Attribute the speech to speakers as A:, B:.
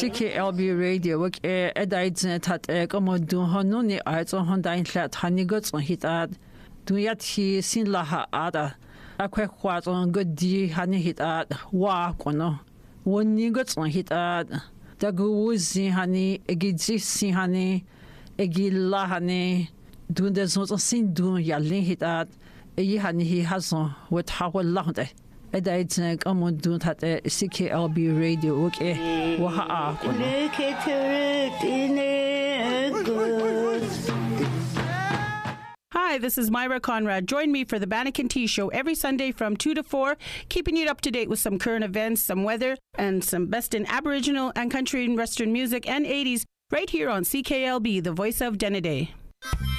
A: CKLB Radio work edites tat commodun honuni arts on Hondain flat hanigots on hit ad Duyat he sin laha ada a quack on good d honey hit ad walk on no one nigots on hit ad the goozy honey egidzi sin honey egilla honey doing there's not a sin doing yalling hit ad a honey he has on with how long day. Edites commodun tat CKLB Radio okay waha
B: Hi, this is Myra Conrad. Join me for the Bannekin Tea Show every Sunday from 2 to 4, keeping you up to date with some current events, some weather, and some best in Aboriginal and country and Western music and 80s right here on CKLB, the voice of Denneday.